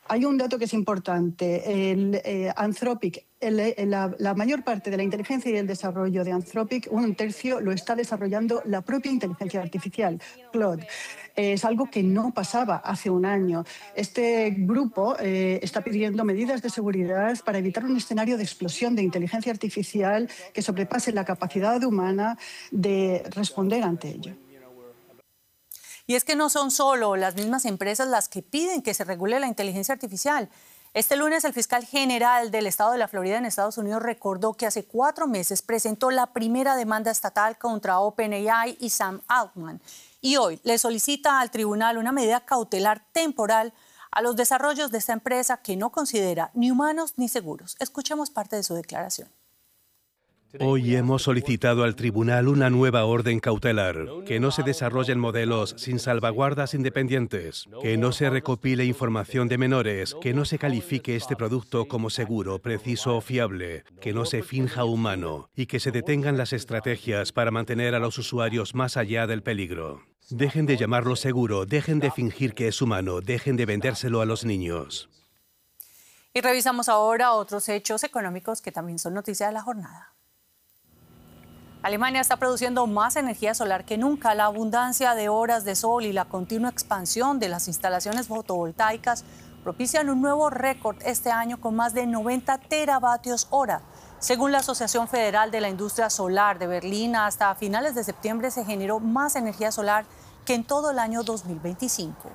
Hay un dato que es importante. Anthropic, la mayor parte de la inteligencia y el desarrollo de Anthropic, un tercio, lo está desarrollando la propia inteligencia artificial, Claude. Es algo que no pasaba hace un año. Este grupo está pidiendo medidas de seguridad para evitar un escenario de explosión de inteligencia artificial que sobrepase la capacidad humana de responder ante ello. Y es que no son solo las mismas empresas las que piden que se regule la inteligencia artificial. Este lunes, el fiscal general del estado de la Florida en Estados Unidos recordó que hace 4 meses presentó la primera demanda estatal contra OpenAI y Sam Altman. Y hoy le solicita al tribunal una medida cautelar temporal a los desarrollos de esta empresa que no considera ni humanos ni seguros. Escuchemos parte de su declaración. Hoy hemos solicitado al tribunal una nueva orden cautelar, que no se desarrollen modelos sin salvaguardas independientes, que no se recopile información de menores, que no se califique este producto como seguro, preciso o fiable, que no se finja humano y que se detengan las estrategias para mantener a los usuarios más allá del peligro. Dejen de llamarlo seguro, dejen de fingir que es humano, dejen de vendérselo a los niños. Y revisamos ahora otros hechos económicos que también son noticia de la jornada. Alemania está produciendo más energía solar que nunca. La abundancia de horas de sol y la continua expansión de las instalaciones fotovoltaicas propician un nuevo récord este año con más de 90 teravatios hora. Según la Asociación Federal de la Industria Solar de Berlín, hasta finales de septiembre se generó más energía solar que en todo el año 2025.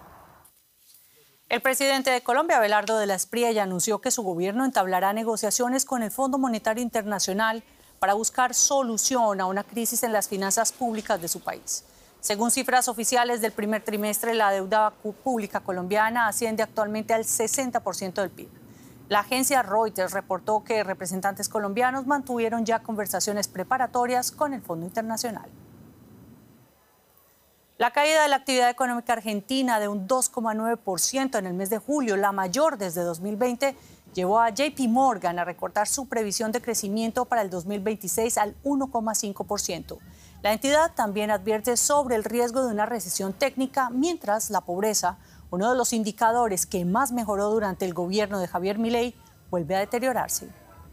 El presidente de Colombia, Abelardo de la Espriella, anunció que su gobierno entablará negociaciones con el Fondo Monetario Internacional para buscar solución a una crisis en las finanzas públicas de su país. Según cifras oficiales del primer trimestre, la deuda pública colombiana asciende actualmente al 60% del PIB. La agencia Reuters reportó que representantes colombianos mantuvieron ya conversaciones preparatorias con el Fondo Internacional. La caída de la actividad económica argentina de un 2,9% en el mes de julio, la mayor desde 2020, llevó a JP Morgan a recortar su previsión de crecimiento para el 2026 al 1,5%. La entidad también advierte sobre el riesgo de una recesión técnica, mientras la pobreza, uno de los indicadores que más mejoró durante el gobierno de Javier Milei, vuelve a deteriorarse.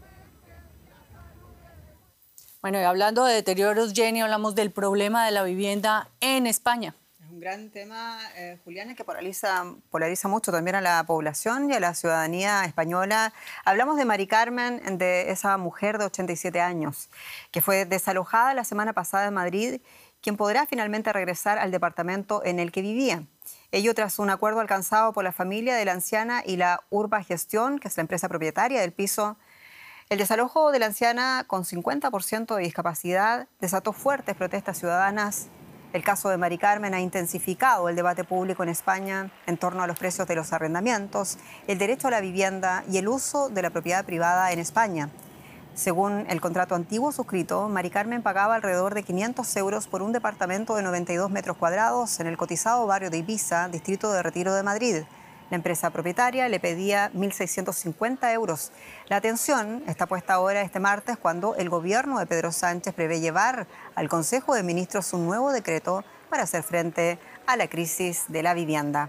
Bueno, y hablando de deterioros, Jenny, hablamos del problema de la vivienda en España. Un gran tema, Juliana, que polariza mucho también a la población y a la ciudadanía española. Hablamos de Mari Carmen, de esa mujer de 87 años, que fue desalojada la semana pasada en Madrid, quien podrá finalmente regresar al departamento en el que vivía. Ello tras un acuerdo alcanzado por la familia de la anciana y la Urba Gestión, que es la empresa propietaria del piso. El desalojo de la anciana con 50% de discapacidad desató fuertes protestas ciudadanas. El caso de Mari Carmen ha intensificado el debate público en España en torno a los precios de los arrendamientos, el derecho a la vivienda y el uso de la propiedad privada en España. Según el contrato antiguo suscrito, Mari Carmen pagaba alrededor de 500 euros por un departamento de 92 metros cuadrados en el cotizado barrio de Ibiza, distrito de Retiro de Madrid. La empresa propietaria le pedía 1.650 euros. La atención está puesta ahora este martes cuando el gobierno de Pedro Sánchez prevé llevar al Consejo de Ministros un nuevo decreto para hacer frente a la crisis de la vivienda.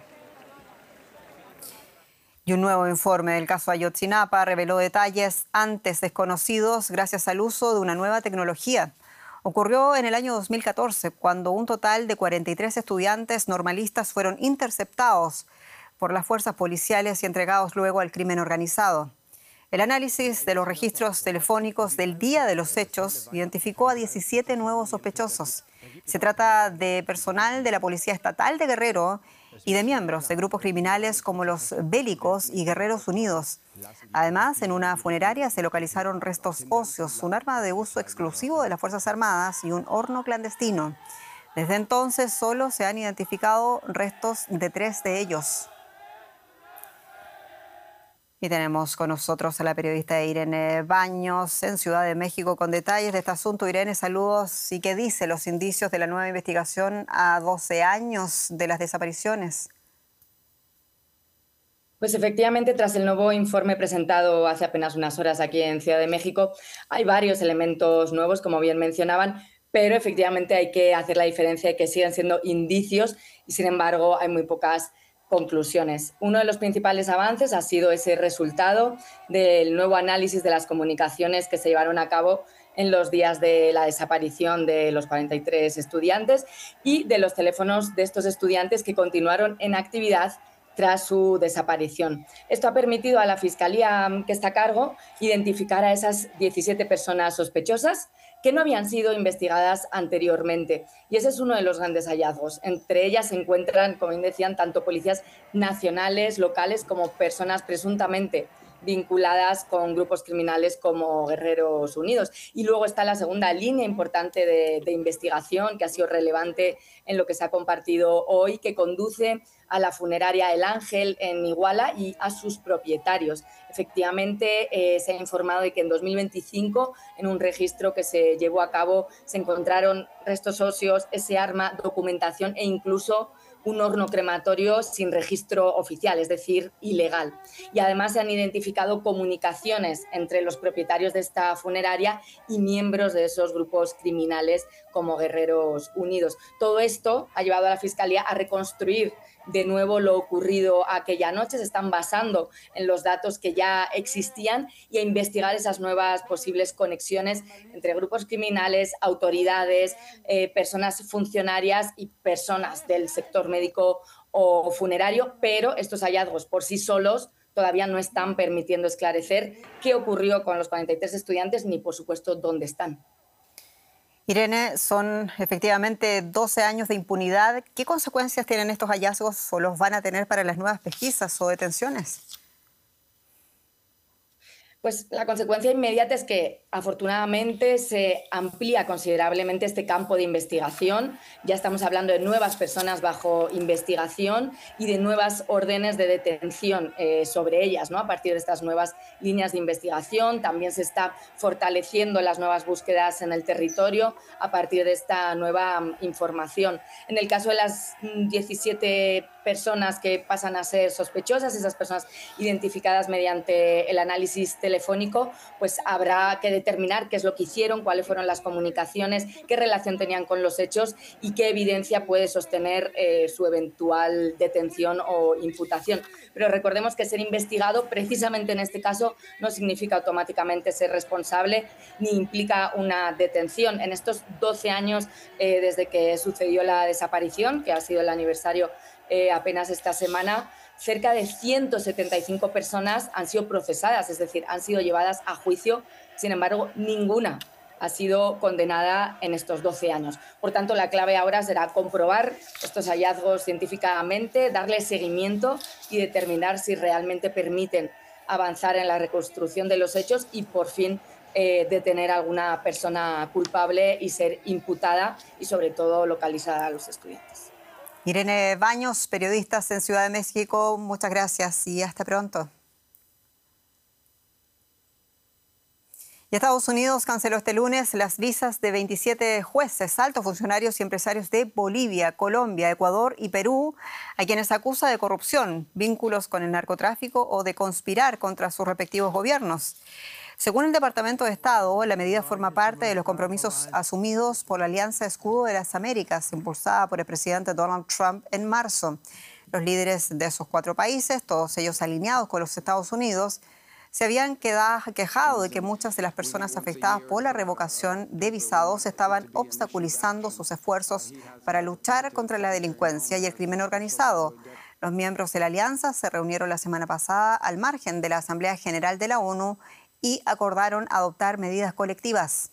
Y un nuevo informe del caso Ayotzinapa reveló detalles antes desconocidos gracias al uso de una nueva tecnología. Ocurrió en el año 2014, cuando un total de 43 estudiantes normalistas fueron interceptados por las fuerzas policiales y entregados luego al crimen organizado. El análisis de los registros telefónicos del día de los hechos identificó a 17 nuevos sospechosos. Se trata de personal de la Policía Estatal de Guerrero y de miembros de grupos criminales como los Bélicos y Guerreros Unidos. Además, en una funeraria se localizaron restos óseos, un arma de uso exclusivo de las Fuerzas Armadas y un horno clandestino. Desde entonces solo se han identificado restos de 3 de ellos. Y tenemos con nosotros a la periodista Irene Baños en Ciudad de México con detalles de este asunto. Irene, saludos. ¿Y qué dice los indicios de la nueva investigación a 12 años de las desapariciones? Pues efectivamente, tras el nuevo informe presentado hace apenas unas horas aquí en Ciudad de México, hay varios elementos nuevos, como bien mencionaban, pero efectivamente hay que hacer la diferencia de que siguen siendo indicios y, sin embargo, hay muy pocas conclusiones. Uno de los principales avances ha sido ese resultado del nuevo análisis de las comunicaciones que se llevaron a cabo en los días de la desaparición de los 43 estudiantes y de los teléfonos de estos estudiantes que continuaron en actividad tras su desaparición. Esto ha permitido a la Fiscalía que está a cargo identificar a esas 17 personas sospechosas que no habían sido investigadas anteriormente. Y ese es uno de los grandes hallazgos. Entre ellas se encuentran, como bien decían, tanto policías nacionales, locales, como personas presuntamente vinculadas con grupos criminales como Guerreros Unidos. Y luego está la segunda línea importante de investigación que ha sido relevante en lo que se ha compartido hoy, que conduce a la funeraria El Ángel en Iguala y a sus propietarios. Efectivamente, se ha informado de que en 2025, en un registro que se llevó a cabo, se encontraron restos óseos, ese arma, documentación e incluso un horno crematorio sin registro oficial, es decir, ilegal. Y además se han identificado comunicaciones entre los propietarios de esta funeraria y miembros de esos grupos criminales como Guerreros Unidos. Todo esto ha llevado a la Fiscalía a reconstruir de nuevo lo ocurrido aquella noche. Se están basando en los datos que ya existían y a investigar esas nuevas posibles conexiones entre grupos criminales, autoridades, personas funcionarias y personas del sector médico o funerario, pero estos hallazgos por sí solos todavía no están permitiendo esclarecer qué ocurrió con los 43 estudiantes ni, por supuesto, dónde están. Irene, son efectivamente 12 años de impunidad. ¿Qué consecuencias tienen estos hallazgos o los van a tener para las nuevas pesquisas o detenciones? Pues la consecuencia inmediata es que afortunadamente se amplía considerablemente este campo de investigación. Ya estamos hablando de nuevas personas bajo investigación y de nuevas órdenes de detención sobre ellas, ¿no? A partir de estas nuevas líneas de investigación. También se está fortaleciendo las nuevas búsquedas en el territorio a partir de esta nueva información. En el caso de las 17 personas que pasan a ser sospechosas, esas personas identificadas mediante el análisis telefónico, pues habrá que determinar qué es lo que hicieron, cuáles fueron las comunicaciones, qué relación tenían con los hechos y qué evidencia puede sostener su eventual detención o imputación. Pero recordemos que ser investigado, precisamente en este caso, no significa automáticamente ser responsable ni implica una detención. En estos 12 años desde que sucedió la desaparición, que ha sido el aniversario apenas esta semana, cerca de 175 personas han sido procesadas, es decir, han sido llevadas a juicio. Sin embargo, ninguna ha sido condenada en estos 12 años. Por tanto, la clave ahora será comprobar estos hallazgos científicamente, darle seguimiento y determinar si realmente permiten avanzar en la reconstrucción de los hechos y, por fin, detener a alguna persona culpable y ser imputada y, sobre todo, localizar a los estudiantes. Irene Baños, periodista en Ciudad de México, muchas gracias y hasta pronto. Y Estados Unidos canceló este lunes las visas de 27 jueces, altos funcionarios y empresarios de Bolivia, Colombia, Ecuador y Perú, a quienes acusa de corrupción, vínculos con el narcotráfico o de conspirar contra sus respectivos gobiernos. Según el Departamento de Estado, la medida forma parte de los compromisos asumidos por la Alianza Escudo de las Américas, impulsada por el presidente Donald Trump en marzo. Los líderes de esos 4 países, todos ellos alineados con los Estados Unidos, se habían quejado de que muchas de las personas afectadas por la revocación de visados estaban obstaculizando sus esfuerzos para luchar contra la delincuencia y el crimen organizado. Los miembros de la alianza se reunieron la semana pasada al margen de la Asamblea General de la ONU y acordaron adoptar medidas colectivas.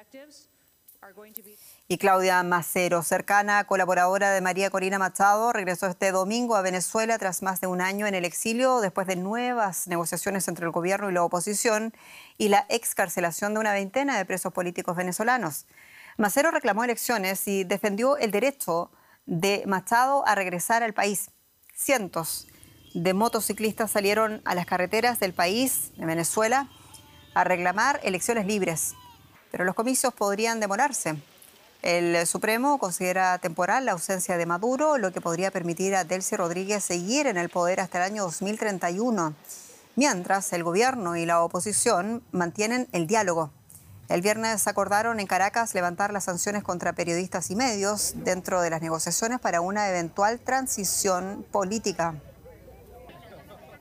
Y Claudia Macero, cercana colaboradora de María Corina Machado, regresó este domingo a Venezuela tras más de un año en el exilio después de nuevas negociaciones entre el gobierno y la oposición y la excarcelación de una veintena de presos políticos venezolanos. Macero reclamó elecciones y defendió el derecho de Machado a regresar al país. Cientos de motociclistas salieron a las carreteras del país, de Venezuela, a reclamar elecciones libres, pero los comicios podrían demorarse. El Supremo considera temporal la ausencia de Maduro, lo que podría permitir a Delcy Rodríguez seguir en el poder hasta el año 2031, mientras el gobierno y la oposición mantienen el diálogo. El viernes acordaron en Caracas levantar las sanciones contra periodistas y medios dentro de las negociaciones para una eventual transición política.